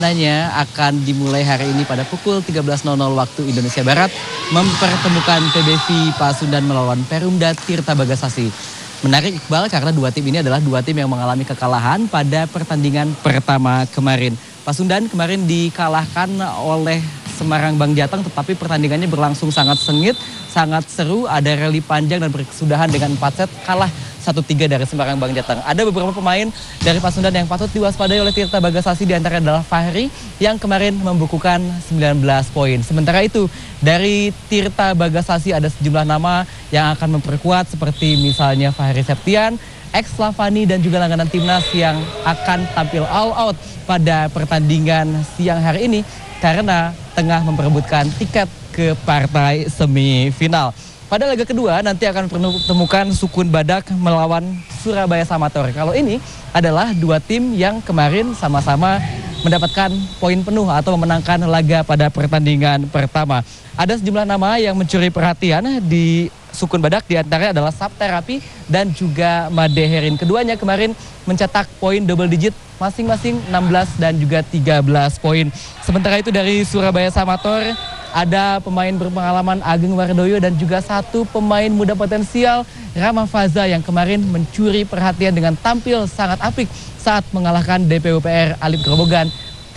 Rencananya akan dimulai hari ini pada pukul 13.00 waktu Indonesia Barat mempertemukan PBV Pasundan melawan Perumda Tirta Bagasasi. Menarik Iqbal karena dua tim ini adalah dua tim yang mengalami kekalahan pada pertandingan pertama kemarin. Pasundan kemarin dikalahkan oleh Semarang Bang Jateng, tetapi pertandingannya berlangsung sangat sengit, sangat seru, ada rally panjang dan berkesudahan dengan 4 set, kalah 1-3 dari Semarang Bang Jateng. Ada beberapa pemain dari Pasundan yang patut diwaspadai oleh Tirta Bagasasi, di antara adalah Fahri yang kemarin membukukan 19 poin. Sementara itu dari Tirta Bagasasi ada sejumlah nama yang akan memperkuat seperti misalnya Fahri Septian, ex Lavani dan juga langganan timnas yang akan tampil all out pada pertandingan siang hari ini karena tengah memperebutkan tiket ke partai semifinal. Pada laga kedua nanti akan pertemukan Sukun Badak melawan Surabaya Samator. Kalau ini adalah dua tim yang kemarin sama-sama mendapatkan poin penuh atau memenangkan laga pada pertandingan pertama. Ada sejumlah nama yang mencuri perhatian di Sukun Badak, di antaranya adalah Sapterapi dan juga Madeherin. Keduanya kemarin mencetak poin double digit masing-masing 16 dan juga 13 poin. Sementara itu dari Surabaya Samator ada pemain berpengalaman Ageng Wardoyo dan juga satu pemain muda potensial Rama Faza yang kemarin mencuri perhatian dengan tampil sangat apik saat mengalahkan DPUPR Alim Grobogan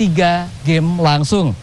3 game langsung.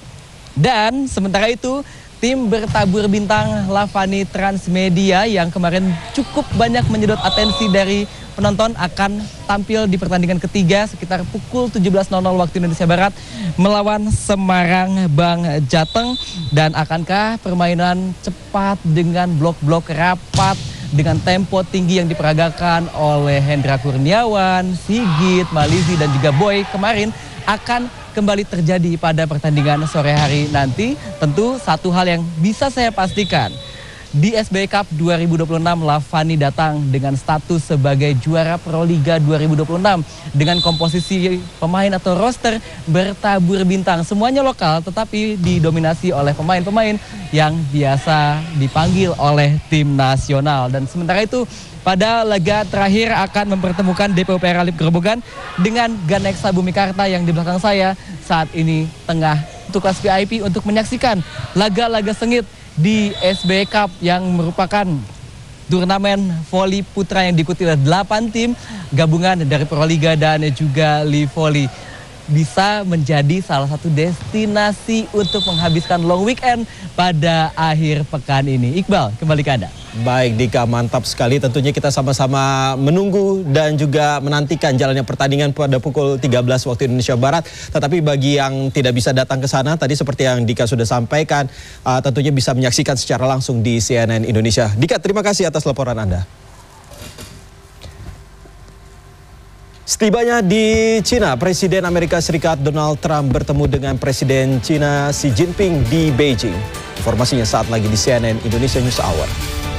Dan sementara itu tim bertabur bintang Lavani Transmedia yang kemarin cukup banyak menyedot atensi dari penonton akan tampil di pertandingan ketiga sekitar pukul 17.00 waktu Indonesia Barat melawan Semarang Bang Jateng. Dan akankah permainan cepat dengan blok-blok rapat dengan tempo tinggi yang diperagakan oleh Hendra Kurniawan, Sigit, Malizi dan juga Boy kemarin akan kembali terjadi pada pertandingan sore hari nanti? Tentu satu hal yang bisa saya pastikan, di SBY Cup 2026 Lavani datang dengan status sebagai juara Proliga 2026 dengan komposisi pemain atau roster bertabur bintang. Semuanya lokal tetapi didominasi oleh pemain-pemain yang biasa dipanggil oleh tim nasional. Dan sementara itu pada laga terakhir akan mempertemukan DPUPR Alim Grobogan dengan Ganexa Bumikarta yang di belakang saya saat ini tengah tugas VIP untuk menyaksikan laga-laga sengit di SBY Cup yang merupakan turnamen voli putra yang diikuti oleh 8 tim gabungan dari Proliga dan juga Livoli. Bisa menjadi salah satu destinasi untuk menghabiskan long weekend pada akhir pekan ini. Iqbal, kembali ke Anda. Baik Dika, mantap sekali. Tentunya kita sama-sama menunggu dan juga menantikan jalannya pertandingan pada pukul 13 waktu Indonesia Barat. Tetapi bagi yang tidak bisa datang ke sana, tadi seperti yang Dika sudah sampaikan, tentunya bisa menyaksikan secara langsung di CNN Indonesia. Dika, terima kasih atas laporan Anda. Setibanya di Cina, Presiden Amerika Serikat Donald Trump bertemu dengan Presiden Cina Xi Jinping di Beijing. Informasinya saat lagi di CNN Indonesia News Hour.